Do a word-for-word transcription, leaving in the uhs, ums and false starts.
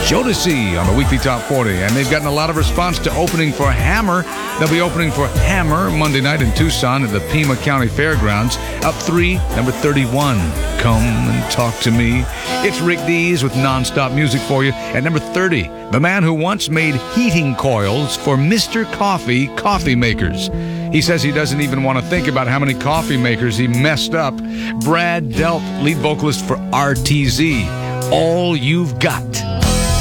Jodeci on the Weekly Top forty, and they've gotten a lot of response to opening for Hammer. They'll be opening for Hammer Monday night in Tucson at the Pima County Fairgrounds. Up three, number thirty-one, Come and Talk to Me. It's Rick Dees with nonstop music for you. At number thirty, the man who once made heating coils for Mister Coffee coffee makers. He says he doesn't even want to think about how many coffee makers he messed up. Brad Delp, lead vocalist for R T Z. All You've Got.